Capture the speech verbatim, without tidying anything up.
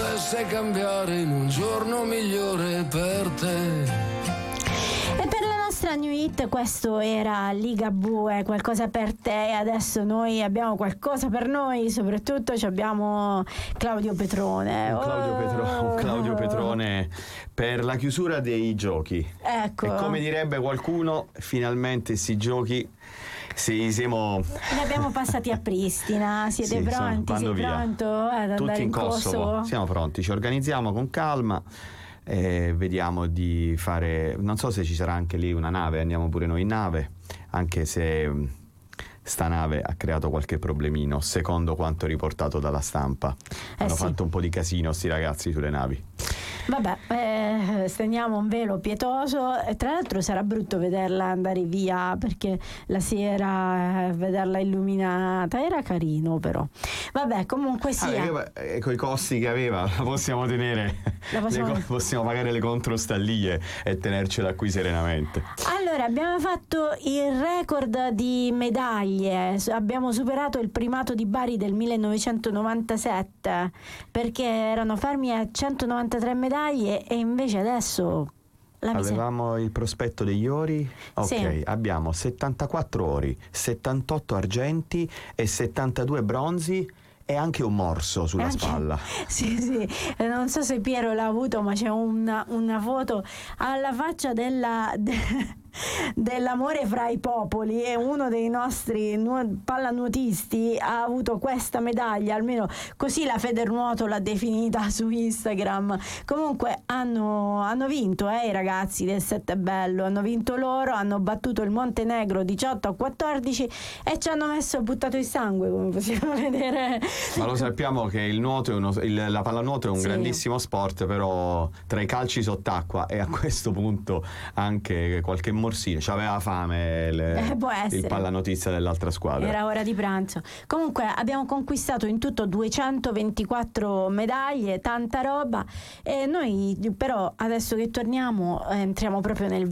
dovesse cambiare in un giorno migliore per te. E per la nostra new hit questo era Ligabue, qualcosa per te. Adesso noi abbiamo qualcosa per noi, soprattutto ci abbiamo Claudio Petrone. Un Claudio, Petro- un Claudio Petrone per la chiusura dei giochi. Ecco. E come direbbe qualcuno, finalmente sti giochi sì, siamo... li abbiamo passati a Pristina. Siete Sì, pronti? vanno Sei via. pronto ad Tutti andare in in Kosovo. Kosovo? Siamo pronti, ci organizziamo con calma e vediamo di fare, non so se ci sarà anche lì una nave, andiamo pure noi in nave, anche se sta nave ha creato qualche problemino secondo quanto riportato dalla stampa. Eh Hanno sì. fatto un po' di casino sti ragazzi sulle navi. Vabbè, eh, stendiamo un velo pietoso e tra l'altro sarà brutto vederla andare via, perché la sera eh, vederla illuminata era carino, però vabbè, comunque sia. Ah, eh, con i costi che aveva la possiamo tenere, La possiamo- le co- possiamo pagare le controstallie e tenercela qui serenamente. Allora, abbiamo fatto il record di medaglie, S- abbiamo superato il primato di Bari del millenovecentonovantasette, perché erano fermi a centonovantatré medaglie e invece adesso la miseria. Avevamo il prospetto degli ori, ok, Sì. abbiamo settantaquattro ori, settantotto argenti e settantadue bronzi e anche un morso sulla Anche- spalla. Sì, sì, eh, non so se Piero l'ha avuto, ma c'è una, una foto alla faccia della, de- dell'amore fra i popoli, e uno dei nostri nu- pallanuotisti ha avuto questa medaglia, almeno così la Federnuoto l'ha definita su Instagram. Comunque hanno, hanno vinto eh, i ragazzi del Sette Bello, hanno vinto loro, hanno battuto il Montenegro diciotto a quattordici e ci hanno messo buttato il sangue, come possiamo vedere. Ma lo sappiamo che il nuoto è uno, il- la pallanuoto è un Sì. grandissimo sport, però tra i calci sott'acqua e a questo punto anche qualche morsino, c'aveva fame le- Eh, può essere. il pallanotista dell'altra squadra. Era ora di pranzo. Comunque abbiamo conquistato in tutto duecentoventiquattro medaglie, tanta roba, e noi però adesso che torniamo eh, entriamo proprio nel